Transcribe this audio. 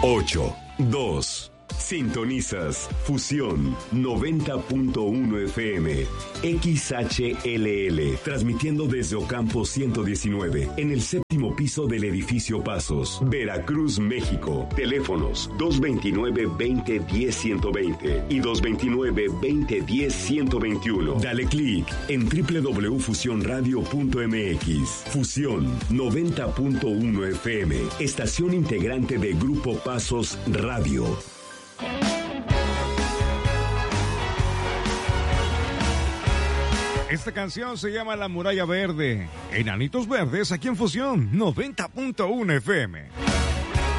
8-2. Sintonizas Fusión 90.1 FM XHLL, transmitiendo desde Ocampo 119 en el séptimo piso del edificio Pasos, Veracruz, México. Teléfonos 229-2010-120 y 229-2010-121. Dale clic en www.fusionradio.mx. Fusión 90.1 FM, estación integrante de Grupo Pasos Radio. Esta canción se llama La Muralla Verde. Enanitos Verdes aquí en Fusión 90.1 FM.